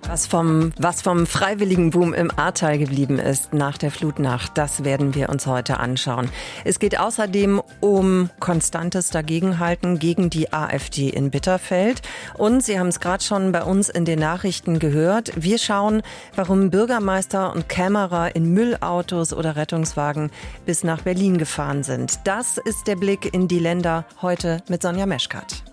Was vom Freiwilligenboom im Ahrtal geblieben ist nach der Flutnacht, das werden wir uns heute anschauen. Es geht außerdem um konstantes Dagegenhalten gegen die AfD in Bitterfeld. Und Sie haben es gerade schon bei uns in den Nachrichten gehört. Wir schauen, warum Bürgermeister und Kämmerer in Müllautos oder Rettungswagen bis nach Berlin gefahren sind. Das ist der Blick in die Länder heute mit Sonja Meschkat.